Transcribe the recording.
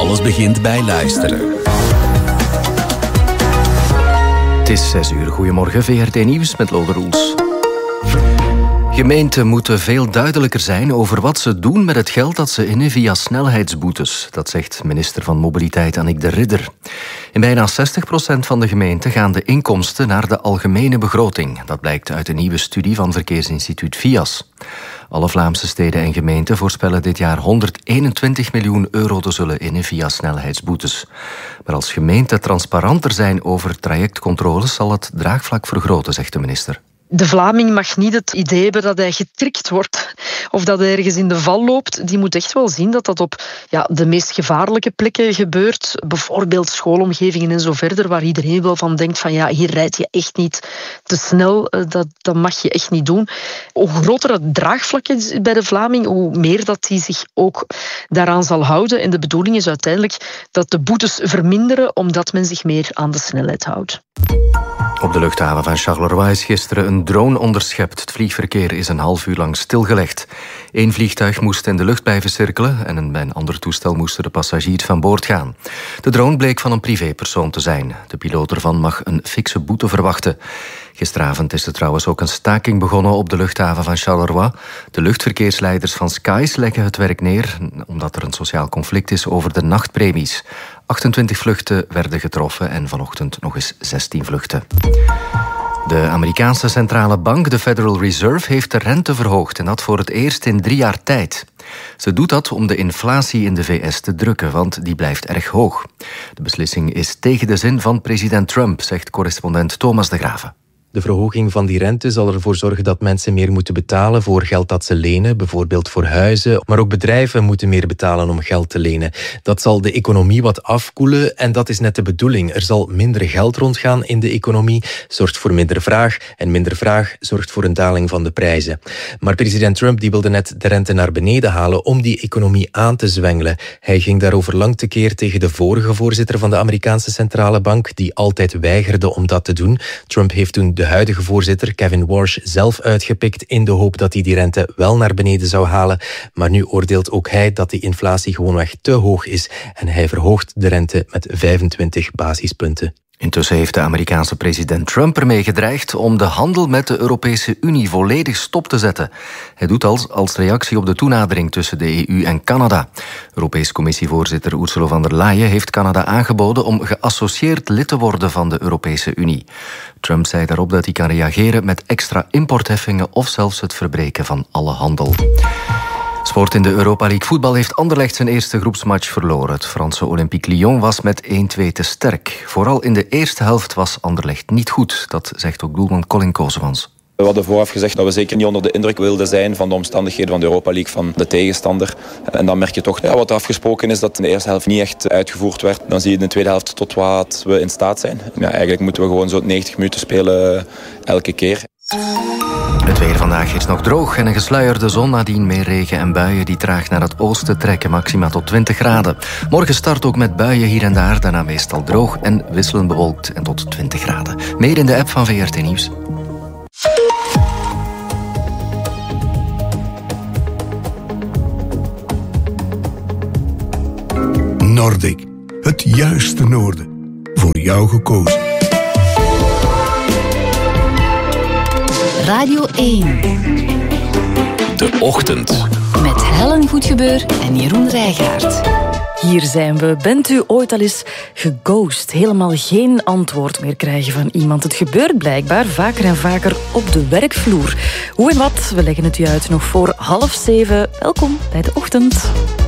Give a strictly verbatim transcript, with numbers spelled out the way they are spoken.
Alles begint bij luisteren. Het is zes uur. Goedemorgen, V R T Nieuws met Lode Roels. Gemeenten moeten veel duidelijker zijn over wat ze doen met het geld dat ze innen via snelheidsboetes. Dat zegt minister van Mobiliteit Annick de Ridder. In bijna zestig procent van de gemeenten gaan de inkomsten naar de algemene begroting. Dat blijkt uit een nieuwe studie van verkeersinstituut V I A S. Alle Vlaamse steden en gemeenten voorspellen dit jaar honderdeenentwintig miljoen euro te zullen innen via snelheidsboetes. Maar als gemeenten transparanter zijn over trajectcontroles, zal het draagvlak vergroten, zegt de minister. De Vlaming mag niet het idee hebben dat hij getrikt wordt of dat hij ergens in de val loopt. Die moet echt wel zien dat dat op ja, de meest gevaarlijke plekken gebeurt. Bijvoorbeeld schoolomgevingen en zo verder, waar iedereen wel van denkt van ja, hier rijd je echt niet te snel. Dat, dat mag je echt niet doen. Hoe groter het draagvlak is bij de Vlaming, hoe meer dat hij zich ook daaraan zal houden. En de bedoeling is uiteindelijk dat de boetes verminderen, omdat men zich meer aan de snelheid houdt. Op de luchthaven van Charleroi is gisteren een drone onderschept. Het vliegverkeer is een half uur lang stilgelegd. Eén vliegtuig moest in de lucht blijven cirkelen en bij een ander toestel moesten de passagiers van boord gaan. De drone bleek van een privépersoon te zijn. De piloot ervan mag een fikse boete verwachten. Gisteravond is er trouwens ook een staking begonnen op de luchthaven van Charleroi. De luchtverkeersleiders van Skies leggen het werk neer omdat er een sociaal conflict is over de nachtpremies. achtentwintig vluchten werden getroffen en vanochtend nog eens zestien vluchten. De Amerikaanse centrale bank, de Federal Reserve, heeft de rente verhoogd en dat voor het eerst in drie jaar tijd. Ze doet dat om de inflatie in de V S te drukken, want die blijft erg hoog. De beslissing is tegen de zin van president Trump, zegt correspondent Thomas de Graven. De verhoging van die rente zal ervoor zorgen dat mensen meer moeten betalen voor geld dat ze lenen, bijvoorbeeld voor huizen. Maar ook bedrijven moeten meer betalen om geld te lenen. Dat zal de economie wat afkoelen en dat is net de bedoeling. Er zal minder geld rondgaan in de economie, zorgt voor minder vraag. En minder vraag zorgt voor een daling van de prijzen. Maar president Trump die wilde net de rente naar beneden halen om die economie aan te zwengelen. Hij ging daarover lang tekeer tegen de vorige voorzitter van de Amerikaanse centrale bank, die altijd weigerde om dat te doen. Trump heeft toen de huidige voorzitter Kevin Warsh zelf uitgepikt in de hoop dat hij die rente wel naar beneden zou halen. Maar nu oordeelt ook hij dat die inflatie gewoonweg te hoog is en hij verhoogt de rente met vijfentwintig basispunten. Intussen heeft de Amerikaanse president Trump ermee gedreigd om de handel met de Europese Unie volledig stop te zetten. Hij doet dat als reactie op de toenadering tussen de E U en Canada. Europese Commissievoorzitter Ursula von der Leyen heeft Canada aangeboden om geassocieerd lid te worden van de Europese Unie. Trump zei daarop dat hij kan reageren met extra importheffingen of zelfs het verbreken van alle handel. Sport in de Europa League voetbal heeft Anderlecht zijn eerste groepsmatch verloren. Het Franse Olympique Lyon was met één-twee te sterk. Vooral in de eerste helft was Anderlecht niet goed. Dat zegt ook doelman Colin Kozemans. We hadden vooraf gezegd dat we zeker niet onder de indruk wilden zijn van de omstandigheden van de Europa League, van de tegenstander. En dan merk je toch ja, wat er afgesproken is dat in de eerste helft niet echt uitgevoerd werd. Dan zie je in de tweede helft tot wat we in staat zijn. Ja, eigenlijk moeten we gewoon zo negentig minuten spelen elke keer. Het weer vandaag is nog droog en een gesluierde zon, nadien meer regen en buien die traag naar het oosten trekken, maxima tot twintig graden. Morgen start ook met buien hier en daar, daarna meestal droog en wisselend bewolkt en tot twintig graden. Meer in de app van V R T Nieuws. Nordic, het juiste noorden. Voor jou gekozen. Radio één. De Ochtend. Met Helen Goedgebeur en Jeroen Rijgaard. Hier zijn we. Bent u ooit al eens geghost? Helemaal geen antwoord meer krijgen van iemand. Het gebeurt blijkbaar vaker en vaker op de werkvloer. Hoe en wat? We leggen het u uit nog voor half zeven. Welkom bij De Ochtend.